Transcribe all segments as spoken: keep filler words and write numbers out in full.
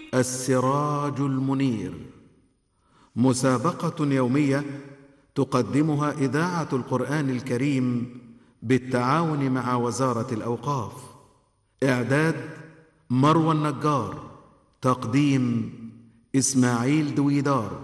السراج المنير، مسابقة يومية تقدمها إذاعة القرآن الكريم بالتعاون مع وزارة الأوقاف. إعداد مروى النجار، تقديم إسماعيل دويدار.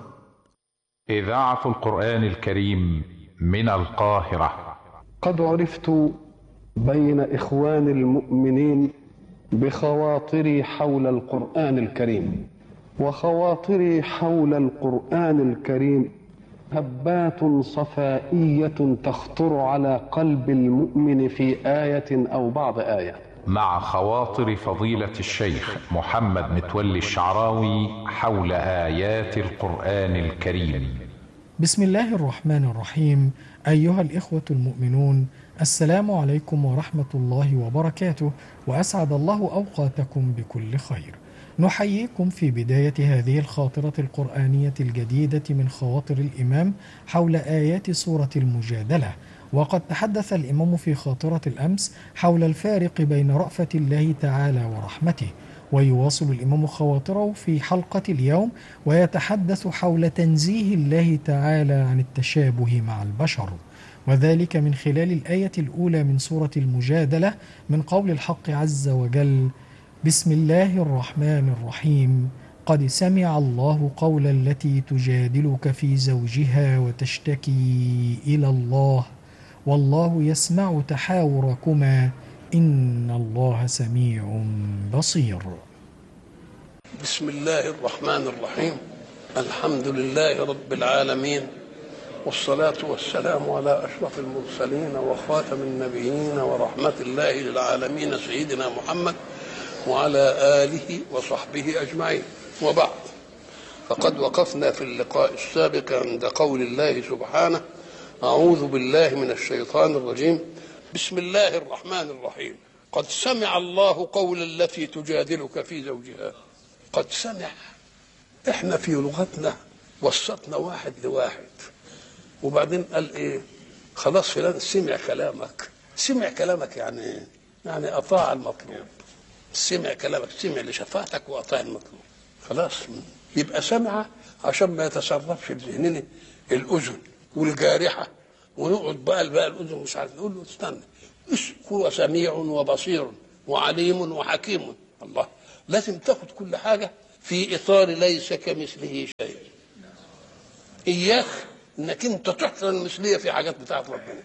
إذاعة القرآن الكريم من القاهرة. قد عرفت بين إخوان المؤمنين بخواطري حول القرآن الكريم، وخواطري حول القرآن الكريم هبات صفائية تخطر على قلب المؤمن في آية أو بعض آية. مع خواطر فضيلة الشيخ محمد متولي الشعراوي حول آيات القرآن الكريم. بسم الله الرحمن الرحيم. أيها الإخوة المؤمنون، السلام عليكم ورحمة الله وبركاته، وأسعد الله أوقاتكم بكل خير. نحييكم في بداية هذه الخاطرة القرآنية الجديدة من خواطر الإمام حول آيات سورة المجادلة. وقد تحدث الإمام في خاطرة الأمس حول الفارق بين رأفة الله تعالى ورحمته، ويواصل الإمام خواطره في حلقة اليوم ويتحدث حول تنزيه الله تعالى عن التشابه مع البشر، وذلك من خلال الآية الأولى من سورة المجادلة من قول الحق عز وجل: بسم الله الرحمن الرحيم. قد سمع الله قول التي تجادلك في زوجها وتشتكي إلى الله والله يسمع تحاوركما إن الله سميع بصير. بسم الله الرحمن الرحيم. الحمد لله رب العالمين، والصلاة والسلام على أشرف المرسلين وخاتم النبيين ورحمة الله للعالمين سيدنا محمد وعلى آله وصحبه أجمعين، وبعد. فقد وقفنا في اللقاء السابق عند قول الله سبحانه: أعوذ بالله من الشيطان الرجيم، بسم الله الرحمن الرحيم. قد سمع الله قول التي تجادلك في زوجها. قد سمع، احنا في لغتنا وسطنا واحد لواحد، وبعدين قال ايه؟ خلاص فلان سمع كلامك. سمع كلامك يعني ايه؟ يعني اطاع المطلوب. سمع كلامك، سمع لشفاعتك واطاع المطلوب. خلاص يبقى سمع عشان ما يتسربش في ذهننا الاذن والجارحه، ونقعد بقى بقى الاذن مش عارف، نقول له استنى، هو سميع وبصير وعليم وحكيم. الله، لازم تاخد كل حاجه في اطار ليس كمثله شيء. اياك انك انت تحصل المثليه في حاجات بتاعت ربنا.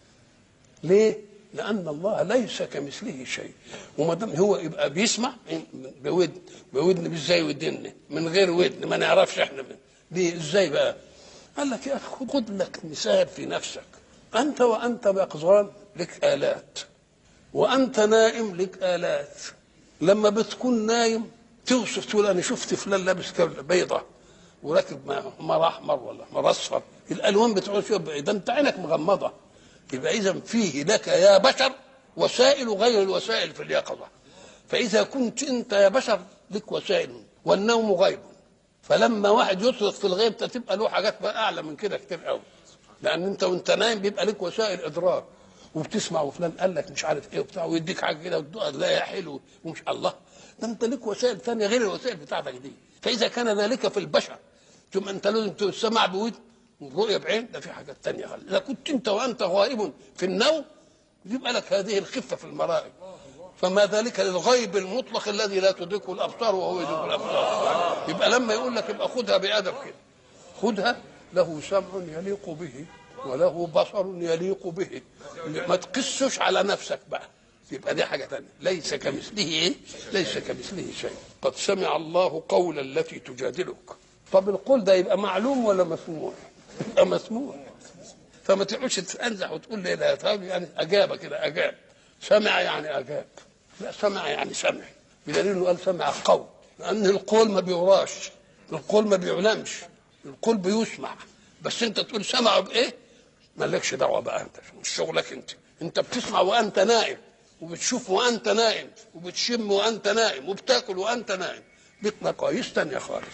ليه؟ لان الله ليس كمثله شيء، وما دام هو يبقى بيسمع بودن، بودن مش زي ودن، من غير ودن ما نعرفش احنا دي ازاي بقى. قال لك يا اخي خد لك مثال في نفسك. انت وانت يقظان لك الات، وانت نائم لك الات. لما بتكون نايم توصف تقول انا شفت فلان لابس بيضه وراكب مر احمر ولا مر اصفر، الالوان بتقول فيها ده انت عينك مغمضه. يبقى اذا فيه لك يا بشر وسائل غير الوسائل في اليقظه. فاذا كنت انت يا بشر لك وسائل والنوم غيب، فلما واحد يصرخ في الغيب تبقى له حاجات بقى اعلى من كده كتير قوي، لان انت وانت نايم بيبقى لك وسائل ادراك، وبتسمع وفلان قال لك مش عارف ايه وبتاع، ويديك حاجه كده وتلاقيها حلو ومش الله، ده انت لك وسائل ثانيه غير الوسائل بتاعتك دي. فاذا كان ذلك في البشر ثم انت لازم تسمع بود والرؤيه بعين، ده في حاجات ثانيه. اذا كنت انت وانت غائب في النوم يبقى لك هذه الخفه في المرائب، فما ذلك للغيب المطلق الذي لا تدركه الابصار وهو يدرك الابصار. يبقى لما يقول لك يبقى خدها بادب كده، خدها له سمع يليق به وله بصر يليق به، ما تقسش على نفسك بقى. يبقى دي حاجه ثانيه، ليس كمثله ايه؟ ليس كمثله شيء. قد سمع الله قول التي تجادلك. طب القول ده يبقى معلوم ولا مسموع؟ يبقى مسموع. فما تقعدش تنزح وتقول لي لا يعني اجاب كده، اجاب. سمع يعني اجاب، لا سمع يعني سمع، بدليل انه قال سمع قول، لان القول ما بيوراش، القول ما بيعلمش، القول بيسمع. بس انت تقول سمعوا بايه؟ مالكش دعوه بقى، انت مش شغلك. انت انت بتسمع وانت نائم، وبتشوف وانت نائم، وبتشم وانت نائم، وبتاكل وانت نائم. بيطلع كويس تانية خالص.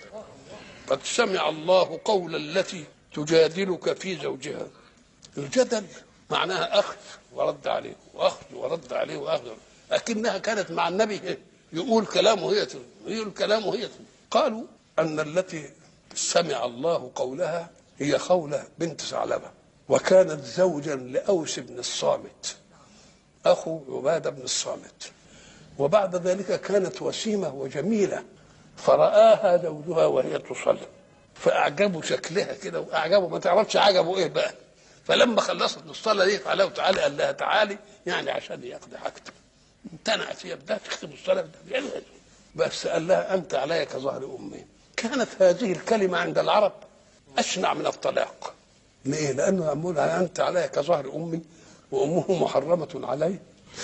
قد سمع الله قول التي تجادلك في زوجها. الجدل معناها اخذ ورد عليه واخذ ورد عليه واخذ، لكنها كانت مع النبي يقول كلامه هي يقول كلامه هي قالوا أن التي سمع الله قولها هي خولة بنت ثعلبة، وكانت زوجا لأوس بن الصامت أخو عبادة بن الصامت، وبعد ذلك كانت وسيمة وجميلة، فرآها زوجها وهي تصلي فأعجبوا شكلها كده وأعجبوا، ما تعرفش عجبوا إيه بقى. فلما خلصت الصلاة دي تعالى وتعالى قال لها تعالي يعني عشان يقضي حاجته. امتنعت فيها بدها تختم الصلاة بس قال لها أنت علي كظهر أمي. كانت هذه الكلمة عند العرب أشنع من الطلاق. ليه؟ لأنه يقول أنت علي كظهر أمي وأمه محرمة علي.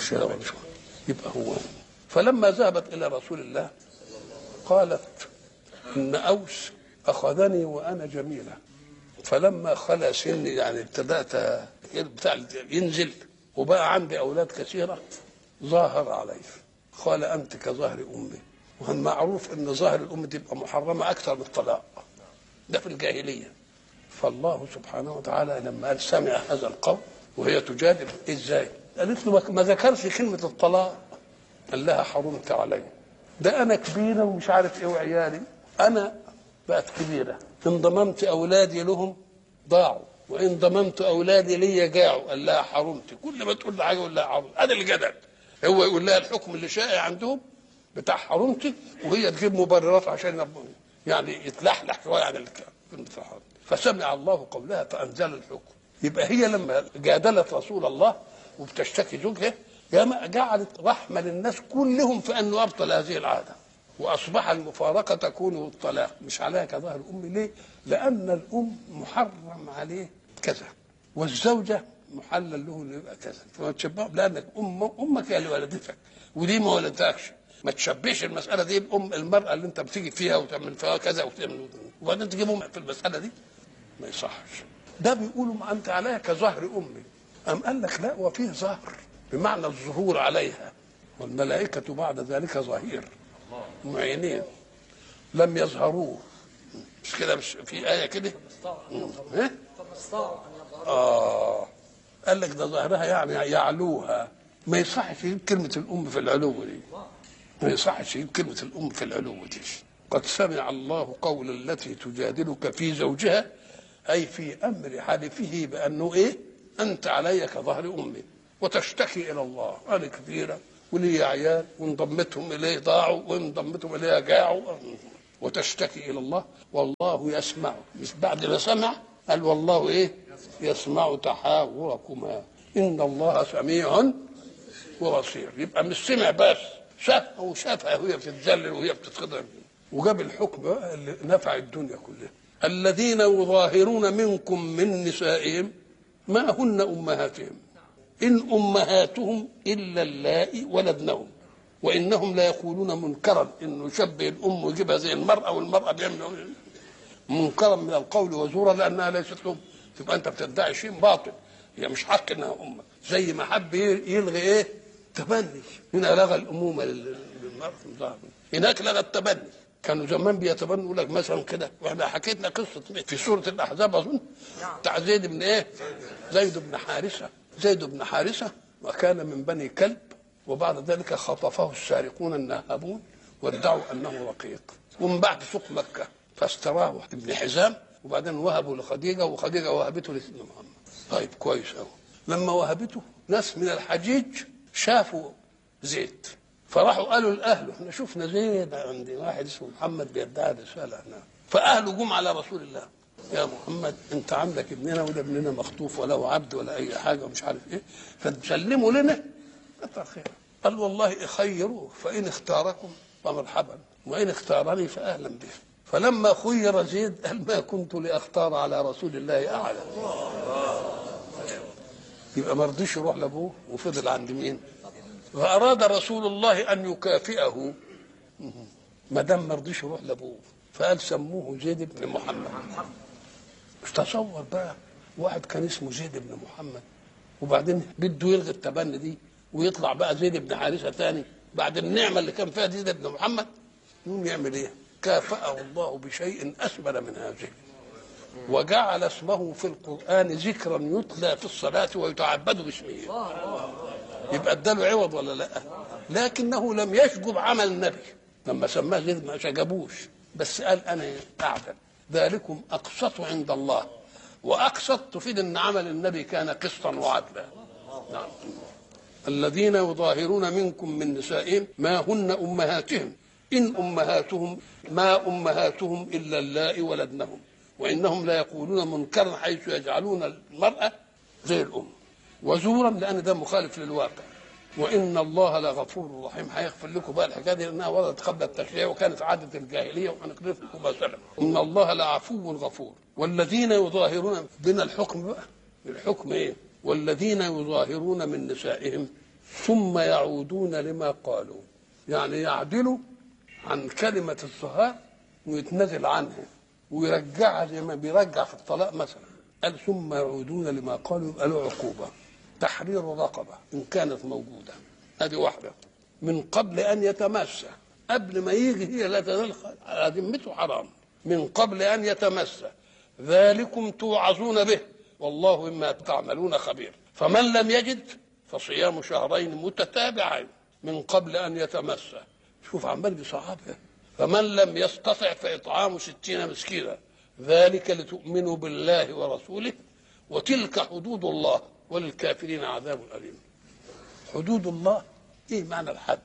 يبقى هو. فلما ذهبت إلى رسول الله قالت إن أوس أخذني وأنا جميلة، فلما خلى سني يعني ابتدأت بتاع ينزل وبقى عندي أولاد كثيرة ظاهر علي. قال أنت كظهر أمي. والمعروف أن ظاهر الأم تبقى محرمة أكثر من الطلاق، ده في الجاهلية. فالله سبحانه وتعالى لما قال سمع هذا القول وهي تجادل إزاي؟ قالت له ما ذكرش كلمة الطلاق، قال لها حرمت علي، ده أنا كبيرة ومش عارف إيه وعيالي، أنا بقت كبيرة، إن ضممت أولادي لهم ضاعوا وإن ضممت أولادي لي جاعوا. قال لها حرمت. كل ما تقول لها حاجة يقول لها حرمت. هذا الجدل. هو يقول لها الحكم اللي شائع عندهم بتاع حرمتي وهي تجيب مبررات عشان يعني يتلحلح شوية عن الكلام. فسمع الله قولها فأنزل الحكم. يبقى هي لما جادلت رسول الله وبتشتكي زوجها ياما جعلت رحمة للناس كلهم في أنه أبطل هذه العادة، وأصبح المفارقة تكون الطلاق مش عليها كظهر الأم. ليه؟ لأن الأم محرم عليه كذا والزوجة محلل له انه يبقى كذا، فما تشبهه لأنك أم أمك هي اللي ولدتك ودي ما ولدتكش. ما تشبهش المسألة دي بأم المرأة اللي أنت بتيجي فيها وتعمل فيها كذا وتعمل وبعدين تجيبهم في المسألة دي، ما يصحش. ده بيقولوا ما أنت عليها كظهر أمي. أم قال لك لا، وفيه ظهر بمعنى الظهور عليها، والملائكة بعد ذلك ظهير معينين لم يظهروه. مش كده؟ مش في آية كده؟ ايه؟ آه قال لك ده ظهرها يعني يعلوها. ما يصحش يجيب كلمة الأم في العلو دي، ما يصحش يجيب كلمة الأم في العلو دي. قد سمع الله قول التي تجادلك في زوجها، أي في أمر حلفه بأنه إيه؟ أنت علي كظهر أمي وتشتكي إلى الله، أنا كبيرة ولي عيال وانضمتهم إليه ضاعوا وانضمتهم إليه جاعوا، وتشتكي إلى الله والله يسمع. مش بعد ما سمع قال والله إيه؟ يسمع تحاوركما إن الله سميع وبصير. يبقى مش سمع بس، شافها وشافها وهي بتتذلل وهي بتتخضع، وجاب الحكم بقى اللي نفع الدنيا كلها. الذين يظاهرون منكم من نسائهم ما هن أمهاتهم إن أمهاتهم إلا اللائي ولدنهم وإنهم لا يقولون منكرا، إنه يشبه الأم ويجيبها زي المرأة والمرأة بيعمل منكرا من القول وزورا لأنها ليست أم. تبقى أنت بتدعي شيء باطل، هي مش حق إنها أمك. زي ما حب يلغي إيه؟ تبني. هنا لغى الأمومة للمرأة، هناك لغى التبني. كانوا زمان بيتبنوا يقول لك مثلا كده، واحنا حكيتنا قصه في سوره الاحزاب اظن بتاع زيد بن ايه؟ زيد بن حارثه. زيد بن حارثه وكان من بني كلب، وبعد ذلك خطفه السارقون النهابون وادعوا انه رقيق، ومن بعد سوق مكه فاستراه ابن حزام وبعدين وهبوا لخديجه وخديجه وهبته لسيدنا محمد. طيب كويس قوي. لما وهبته ناس من الحجيج شافوا زيد فراحوا قالوا لاهله احنا شفنا زيد عند واحد اسمه محمد بيدعي رساله هنا. فاهله جم على رسول الله، يا محمد انت عندك ابننا وده ابننا مخطوف ولا هو عبد ولا اي حاجه ومش عارف ايه، فتسلموا لنا كتر خير. قال والله خيروه فان اختاركم فمرحبا وان اختارني فاهلا به. فلما خير زيد قال ما كنت لاختار على رسول الله احدا. يبقى ما رضيش يروح لابوه وفضل عند مين؟ فأراد رسول الله أن يكافئه ما دام ما رضيش يروح لأبوه، فقال سموه زيد بن محمد. مش تصور بقى واحد كان اسمه زيد بن محمد وبعدين بده يلغي التبني دي ويطلع بقى زيد بن حارثة ثاني بعد النعمة اللي كان فيها زيد بن محمد، يقوم يعمل إيه؟ كافأه الله بشيء أسمى من هذه، وجعل اسمه في القرآن ذكرا يتلى في الصلاة ويتعبد باسمه. يبقى اداله عوض ولا لا؟ لكنه لم يشجب عمل النبي لما سماه غير ما شجبوش، بس قال انا اعدل. ذلكم اقسط عند الله، واقسط تفيد ان عمل النبي كان قسطا وعدلا. نعم. الذين يظاهرون منكم من نسائهم ما هن امهاتهم ان امهاتهم ما امهاتهم الا اللائي ولدنهم وانهم لا يقولون منكرا حيث يجعلون المراه زي الام، وزورا لان ده مخالف للواقع. وان الله لغفور رحيم. هيغفر لكم بقى الحكايه دي لانها وردت قبل التشريع وكانت عاده الجاهليه وهنقرا لكم مثلا. ان الله لعفو غفور. والذين يظاهرون بنا الحكم بقى، الحكم ايه؟ والذين يظاهرون من نسائهم ثم يعودون لما قالوا، يعني يعدلوا عن كلمه الظهار ويتنازل عنها ويرجعها زي ما بيرجع في الطلاق مثلا. قال ثم يعودون لما قالوا، يبقى له عقوبه تحرير رقبه ان كانت موجوده. هذه واحده. من قبل ان يتمسى، قبل ما يجي هي لا تنال ذمته حرام. من قبل ان يتمسى، ذلكم توعظون به والله مما تعملون خبير. فمن لم يجد فصيام شهرين متتابعين من قبل ان يتمسى. شوف عمال بصحابه. فمن لم يستطع فاطعام ستين مسكينا، ذلك لتؤمنوا بالله ورسوله وتلك حدود الله وللكافرين عذاب أليم. حدود الله ايه معنى الحد؟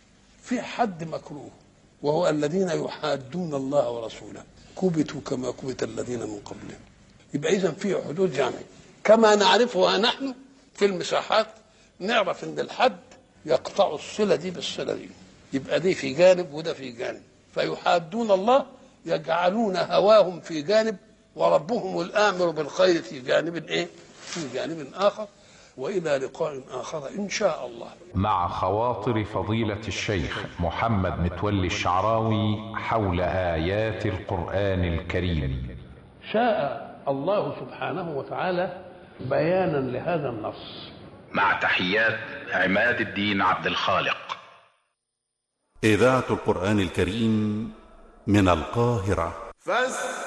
في حد مكروه وهو الذين يحادون الله ورسوله كبتوا كما كبت الذين من قبلهم. يبقى اذا في حدود، يعني كما نعرفها نحن في المساحات نعرف ان الحد يقطع الصله دي بالصله دي، يبقى دي في جانب وده في جانب. فيحادون الله يجعلون هواهم في جانب وربهم الآمر بالخير في جانب ايه؟ في جانب آخر. وإلى لقاء آخر إن شاء الله. مع خواطر فضيلة الشيخ محمد متولي الشعراوي حول آيات القرآن الكريم. شاء الله سبحانه وتعالى بيانا لهذا النص. مع تحيات عماد الدين عبد الخالق. إذاعة القرآن الكريم من القاهرة. فاستمعوا